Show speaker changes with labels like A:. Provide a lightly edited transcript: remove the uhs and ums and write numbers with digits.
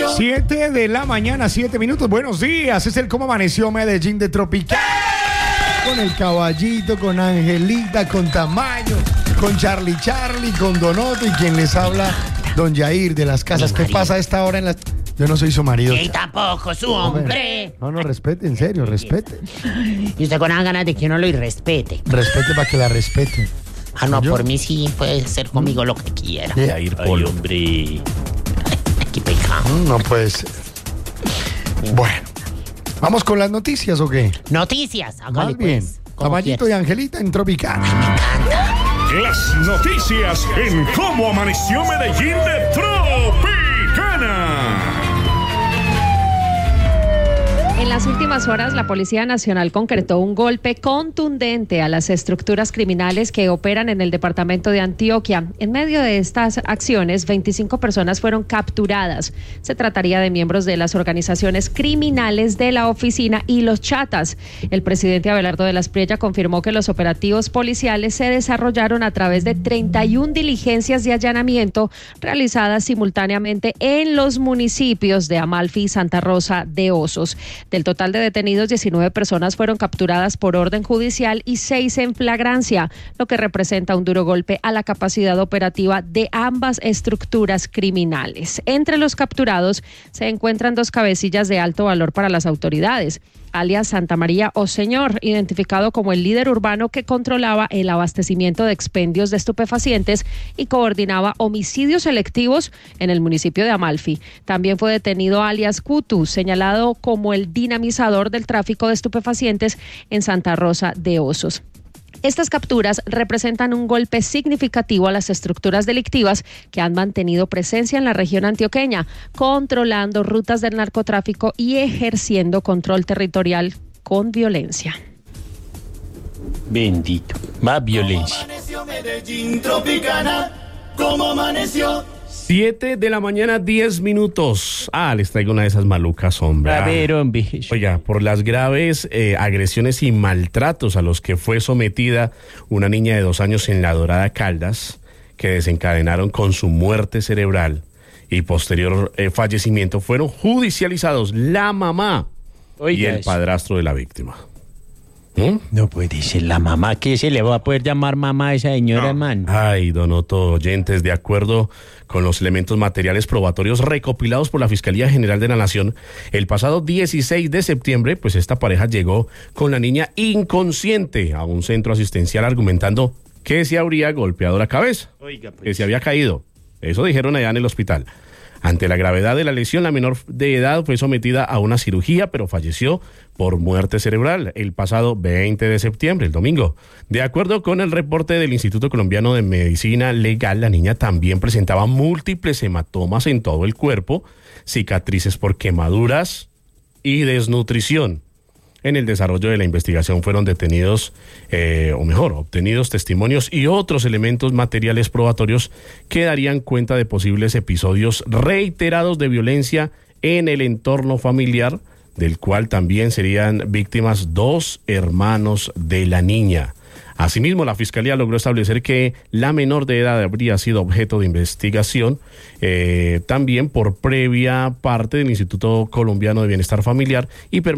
A: 7 de la mañana, 7 minutos. Buenos días, es el Cómo Amaneció Medellín de Tropical. Con el caballito, con Angelita, con Tamaño, con Charlie, con Donoto y quien les habla, Don Yair de las Casas. ¿Qué pasa a esta hora en las...? Yo no soy su marido.
B: Y tampoco su hombre.
A: No, respete, en serio, respete.
B: Y usted con las ganas de que uno lo irrespete.
A: Respete para que la respete.
B: Ah, no,
A: ¿Yo?
B: por mí sí puede ser conmigo lo que quiera.
A: Yair,
C: Ay, hombre.
B: Aquí pecado.
A: No puede ser. Bueno, ¿vamos con las noticias o qué?
B: Noticias, hágale
A: Más bien.
B: pues. Como
A: Caballito
B: quieras.
A: y Angelita en Tropical.
B: Me encanta.
C: Las noticias en Cómo Amaneció Medellín de Tropicana.
D: En las últimas horas, la Policía Nacional concretó un golpe contundente a las estructuras criminales que operan en el departamento de Antioquia. En medio de estas acciones, 25 personas fueron capturadas. Se trataría de miembros de las organizaciones criminales de la oficina y los chatas. El presidente Abelardo de la Espriella confirmó que los operativos policiales se desarrollaron a través de 31 diligencias de allanamiento realizadas simultáneamente en los municipios de Amalfi y Santa Rosa de Osos. Del total de detenidos, 19 personas fueron capturadas por orden judicial y 6 en flagrancia, lo que representa un duro golpe a la capacidad operativa de ambas estructuras criminales. Entre los capturados se encuentran 2 cabecillas de alto valor para las autoridades. Alias Santa María Oseñor, identificado como el líder urbano que controlaba el abastecimiento de expendios de estupefacientes y coordinaba homicidios selectivos en el municipio de Amalfi. También fue detenido alias Cutu, señalado como el dinamizador del tráfico de estupefacientes en Santa Rosa de Osos. Estas capturas representan un golpe significativo a las estructuras delictivas que han mantenido presencia en la región antioqueña, controlando rutas del narcotráfico y ejerciendo control territorial con violencia.
E: Bendito. Más violencia.
F: Amaneció Medellín Tropicana, ¿cómo amaneció?
C: 7 de la mañana, 10 minutos. Les traigo una de esas malucas, hombre.
E: A ver, hombre.
C: Oiga, por las graves agresiones y maltratos a los que fue sometida una niña de 2 años en La Dorada, Caldas, que desencadenaron con su muerte cerebral y posterior fallecimiento, fueron judicializados la mamá y el padrastro de la víctima.
E: No puede ser la mamá. ¿Qué se le va a poder llamar mamá a esa señora, hermano?
C: Ay, Donoto, oyentes, de acuerdo con los elementos materiales probatorios recopilados por la Fiscalía General de la Nación, el pasado 16 de septiembre, pues esta pareja llegó con la niña inconsciente a un centro asistencial argumentando que se habría golpeado la cabeza,
E: Oiga, pues.
C: que se había caído. Eso dijeron allá en el hospital. Ante la gravedad de la lesión, la menor de edad fue sometida a una cirugía, pero falleció por muerte cerebral el pasado 20 de septiembre, el domingo. De acuerdo con el reporte del Instituto Colombiano de Medicina Legal, la niña también presentaba múltiples hematomas en todo el cuerpo, cicatrices por quemaduras y desnutrición. En el desarrollo de la investigación fueron detenidos, obtenidos testimonios y otros elementos materiales probatorios que darían cuenta de posibles episodios reiterados de violencia en el entorno familiar, del cual también serían víctimas 2 hermanos de la niña. Asimismo, la Fiscalía logró establecer que la menor de edad habría sido objeto de investigación también por previa parte del Instituto Colombiano de Bienestar Familiar y